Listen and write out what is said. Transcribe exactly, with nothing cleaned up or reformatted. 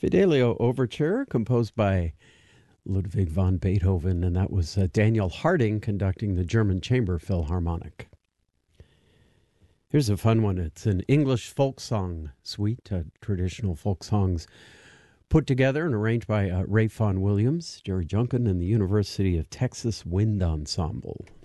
Fidelio Overture, composed by Ludwig van Beethoven, and that was uh, Daniel Harding conducting the German Chamber Philharmonic. Here's a fun one. It's an English folk song suite, uh, traditional folk songs put together and arranged by uh, Ray Fawn Williams, Jerry Junkin, and the University of Texas Wind Ensemble.